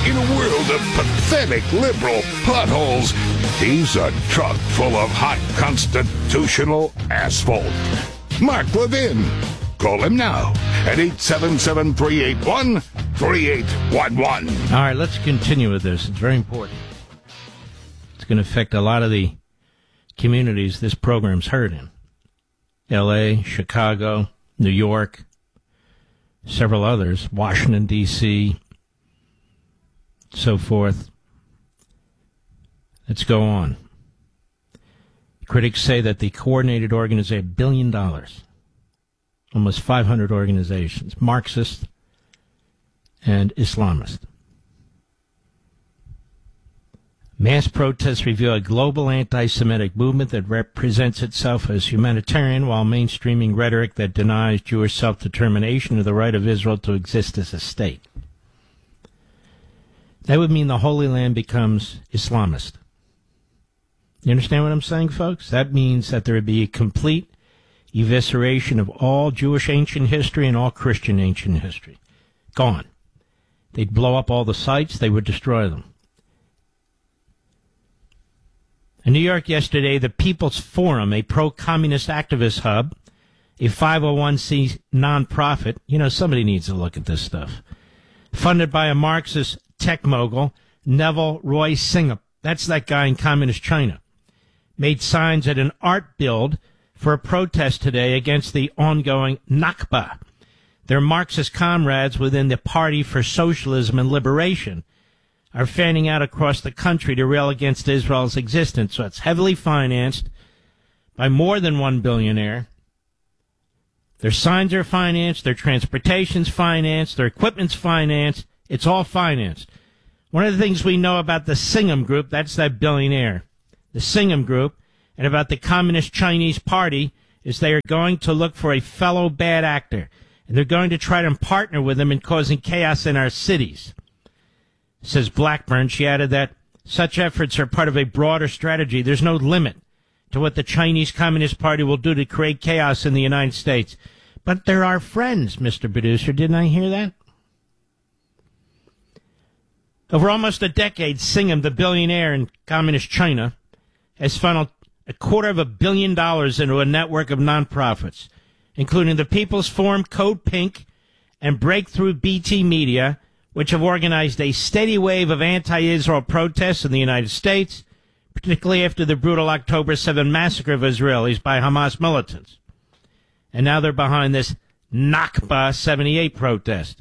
In a world of pathetic liberal potholes, he's a truck full of hot constitutional asphalt. Mark Levin. Call him now at 877-381-3811. All right, let's continue with this. It's very important. It's going to affect a lot of the communities this program's heard in. L.A., Chicago, New York, several others, Washington, D.C., so forth. Let's go on. Critics say that the coordinated organization, $1 billion, almost 500 organizations, Marxist and Islamist. Mass protests reveal a global anti-Semitic movement that represents itself as humanitarian while mainstreaming rhetoric that denies Jewish self-determination or the right of Israel to exist as a state. That would mean the Holy Land becomes Islamist. You understand what I'm saying, folks? That means that there would be a complete evisceration of all Jewish ancient history and all Christian ancient history. Gone. They'd blow up all the sites. They would destroy them. In New York yesterday, the People's Forum, a pro-communist activist hub, a 501c nonprofit, somebody needs to look at this stuff, funded by a Marxist tech mogul, Neville Roy Singham. That's that guy in communist China. Made signs at an art build for a protest today against the ongoing Nakba. Their Marxist comrades within the Party for Socialism and Liberation are fanning out across the country to rail against Israel's existence. So it's heavily financed by more than one billionaire. Their signs are financed, their transportation's financed, their equipment's financed. It's all financed. One of the things we know about the Singham Group, that's that billionaire, the Singham Group, and about the Communist Chinese Party, is they are going to look for a fellow bad actor, and they're going to try to partner with them in causing chaos in our cities. Says Blackburn. She added that such efforts are part of a broader strategy. There's no limit to what the Chinese Communist Party will do to create chaos in the United States. But they're our friends, Mr. Producer. Didn't I hear that? Over almost a decade, Singham, the billionaire in communist China, has funneled $250 million into a network of nonprofits, including the People's Forum, Code Pink, and Breakthrough BT Media, which have organized a steady wave of anti-Israel protests in the United States, particularly after the brutal October 7 massacre of Israelis by Hamas militants. And now they're behind this Nakba 78 protest.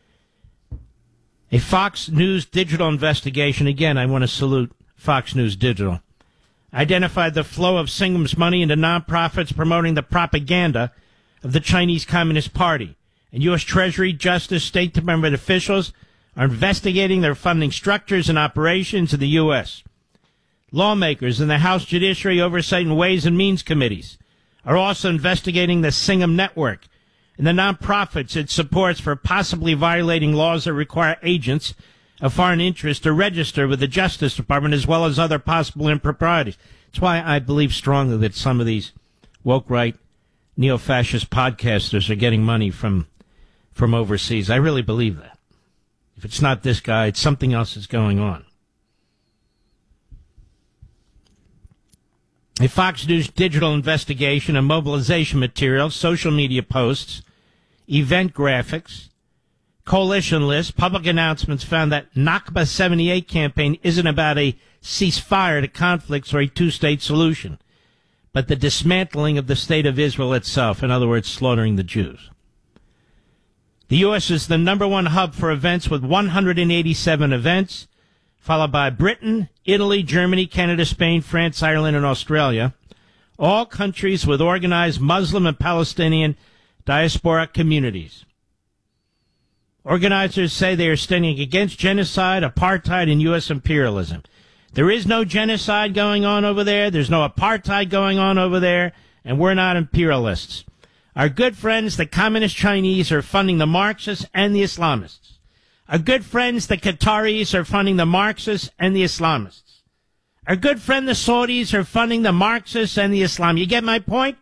A Fox News digital investigation, again, I want to salute Fox News Digital, identified the flow of Singham's money into nonprofits promoting the propaganda of the Chinese Communist Party. And U.S. Treasury, Justice, State Department officials are investigating their funding structures and operations in the U.S. Lawmakers in the House Judiciary Oversight and Ways and Means Committees are also investigating the Singham Network and the nonprofits it supports for possibly violating laws that require agents of foreign interest to register with the Justice Department, as well as other possible improprieties. That's why I believe strongly that some of these woke right neo-fascist podcasters are getting money from overseas. I really believe that. If it's not this guy, it's something else that's going on. A Fox News digital investigation of mobilization materials, social media posts, event graphics, coalition lists, public announcements found that Nakba 78 campaign isn't about a ceasefire to conflicts or a two-state solution, but the dismantling of the state of Israel itself, in other words, slaughtering the Jews. The U.S. is the number one hub for events with 187 events, followed by Britain, Italy, Germany, Canada, Spain, France, Ireland, and Australia, all countries with organized Muslim and Palestinian diaspora communities. Organizers say they are standing against genocide, apartheid, and U.S. imperialism. There is no genocide going on over there. There's no apartheid going on over there, and we're not imperialists. Our good friends, the Communist Chinese, are funding the Marxists and the Islamists. Our good friends, the Qataris, are funding the Marxists and the Islamists. Our good friend, the Saudis, are funding the Marxists and the Islamists. You get my point?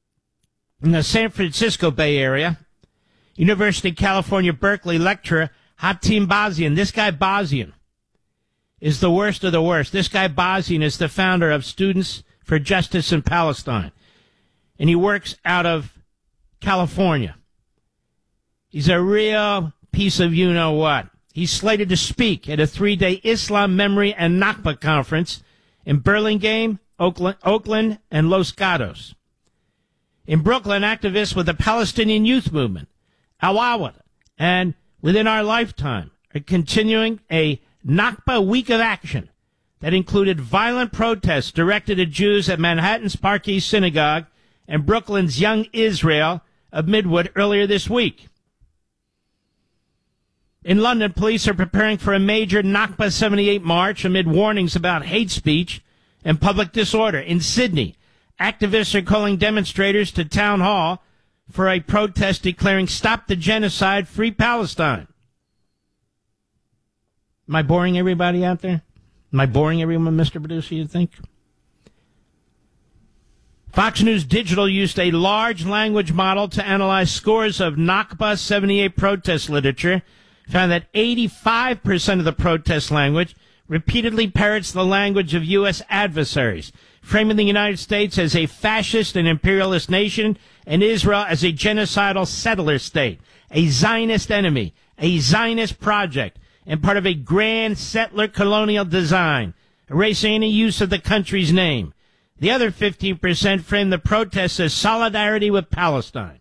In the San Francisco Bay Area, University of California, Berkeley lecturer Hatim Bazian. This guy Bazian is the worst of the worst. This guy Bazian is the founder of Students for Justice in Palestine, and he works out of California. He's a real piece of you-know-what. He's slated to speak at a 3-day Islam Memory and Nakba conference in Burlingame, Oakland, and Los Gatos. In Brooklyn, activists with the Palestinian Youth Movement, Al-Awad, and Within Our Lifetime are continuing a Nakba week of action that included violent protests directed at Jews at Manhattan's Park East Synagogue and Brooklyn's Young Israel of Midwood earlier this week. In London, police are preparing for a major Nakba 78 march amid warnings about hate speech and public disorder. In Sydney, activists are calling demonstrators to Town Hall for a protest declaring "Stop the Genocide, Free Palestine." Am I boring everybody out there? Am I boring everyone, Mr. Producer, you think? Fox News Digital used a large language model to analyze scores of Nakba 78 protest literature, found that 85% of the protest language repeatedly parrots the language of U.S. adversaries, framing the United States as a fascist and imperialist nation and Israel as a genocidal settler state, a Zionist enemy, a Zionist project, and part of a grand settler colonial design, erasing any use of the country's name. The other 15% frame the protests as solidarity with Palestine.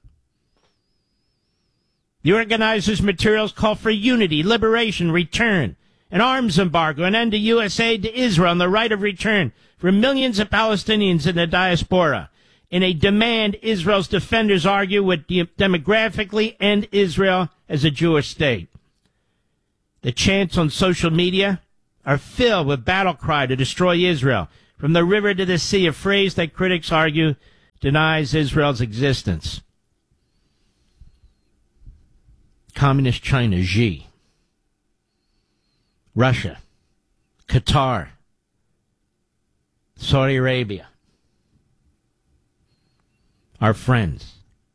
The organizers' materials call for unity, liberation, return, an arms embargo, an end to U.S. aid to Israel, and the right of return for millions of Palestinians in the diaspora. In a demand, Israel's defenders argue would demographically end Israel as a Jewish state. The chants on social media are filled with battle cry to destroy Israel, from the river to the sea, a phrase that critics argue denies Israel's existence. Communist China, Xi. Russia. Qatar. Saudi Arabia. Our friends.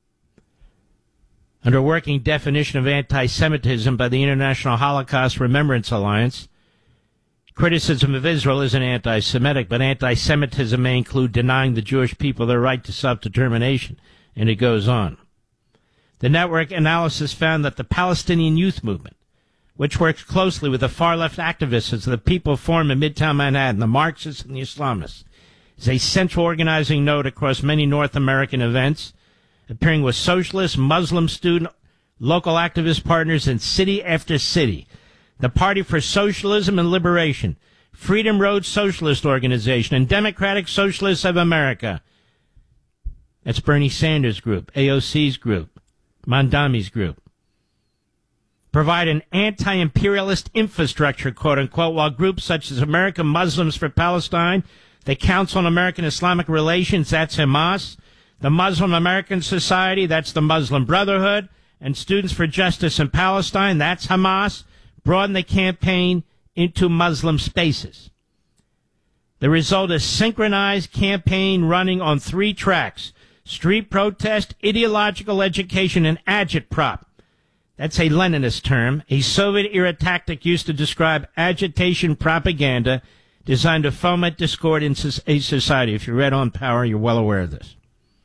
Under working definition of anti-Semitism by the International Holocaust Remembrance Alliance, criticism of Israel isn't anti-Semitic, but anti-Semitism may include denying the Jewish people their right to self-determination, and it goes on. The network analysis found that the Palestinian Youth Movement, which works closely with the far-left activists as the People Forum in Midtown Manhattan, the Marxists and the Islamists, is a central organizing node across many North American events, appearing with socialist, Muslim student, local activist partners in city after city. The Party for Socialism and Liberation, Freedom Road Socialist Organization, and Democratic Socialists of America. That's Bernie Sanders' group, AOC's group, Mondami's group. Provide an anti-imperialist infrastructure, quote-unquote, while groups such as American Muslims for Palestine, the Council on American Islamic Relations, that's Hamas, the Muslim American Society, that's the Muslim Brotherhood, and Students for Justice in Palestine, that's Hamas, broaden the campaign into Muslim spaces. The result is synchronized campaign running on 3 tracks: street protest, ideological education, and agitprop. That's a Leninist term, a Soviet-era tactic used to describe agitation propaganda designed to foment discord in a society. If you read On Power, you're well aware of this.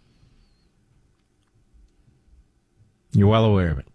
You're well aware of it.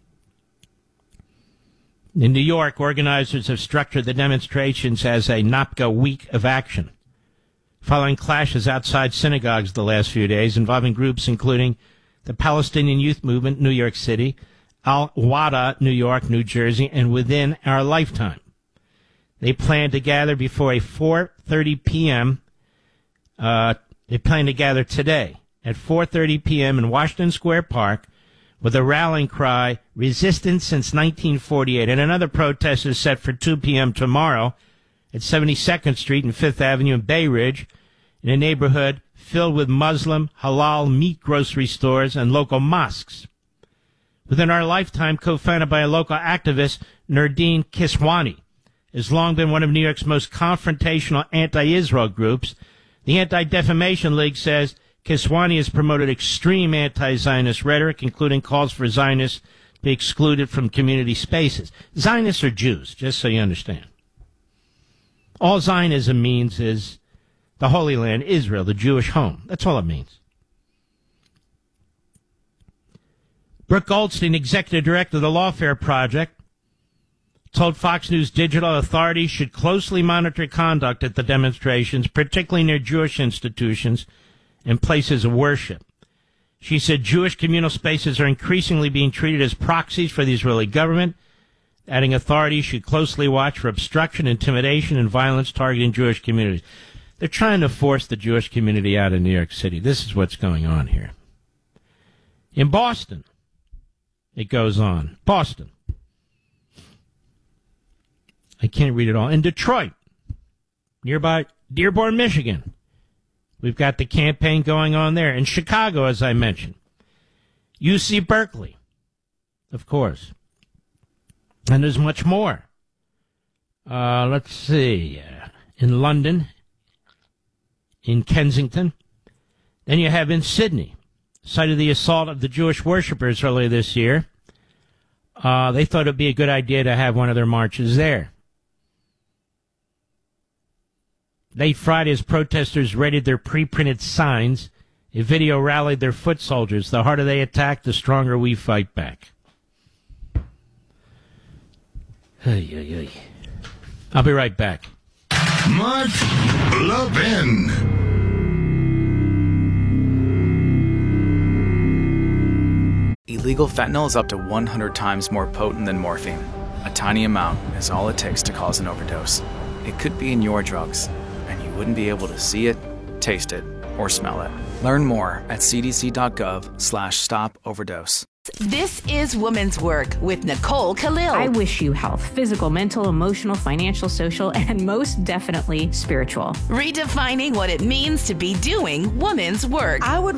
In New York, organizers have structured the demonstrations as a Nakba week of action, following clashes outside synagogues the last few days involving groups including the Palestinian Youth Movement, New York City, Al-Wada, New York, New Jersey, and Within Our Lifetime. They plan to gather before a 4:30 p.m. They plan to gather today at 4:30 p.m. in Washington Square Park with a rallying cry, "Resistance since 1948." And another protest is set for 2 p.m. tomorrow at 72nd Street and 5th Avenue in Bay Ridge, in a neighborhood filled with Muslim halal meat grocery stores and local mosques. Within Our Lifetime, co-founded by a local activist, Nurdin Kiswani, has long been one of New York's most confrontational anti-Israel groups. The Anti-Defamation League says Kiswani has promoted extreme anti-Zionist rhetoric, including calls for Zionists be excluded from community spaces. Zionists are Jews, just so you understand. All Zionism means is the Holy Land, Israel, the Jewish home. That's all it means. Brooke Goldstein, executive director of the Lawfare Project, told Fox News Digital authorities should closely monitor conduct at the demonstrations, particularly near Jewish institutions and places of worship. She said Jewish communal spaces are increasingly being treated as proxies for the Israeli government, adding authorities should closely watch for obstruction, intimidation, and violence targeting Jewish communities. They're trying to force the Jewish community out of New York City. This is what's going on here. In Boston, it goes on. Boston. I can't read it all. In Detroit, nearby Dearborn, Michigan, we've got the campaign going on there. In Chicago, as I mentioned. UC Berkeley, of course. And there's much more. Let's see. In London, in Kensington. Then you have in Sydney, site of the assault of the Jewish worshippers earlier this year. They thought it would be a good idea to have one of their marches there. Late Friday, as protesters readied their pre-printed signs, a video rallied their foot soldiers. The harder they attack, the stronger we fight back. I'll be right back. Mark Levin. Illegal fentanyl is up to 100 times more potent than morphine. A tiny amount is all it takes to cause an overdose. It could be in your drugs, and you wouldn't be able to see it, taste it, or smell it. Learn more at cdc.gov/stop-overdose. This is Woman's Work with Nicole Khalil. I wish you health, physical, mental, emotional, financial, social, and most definitely spiritual. Redefining what it means to be doing woman's work. I would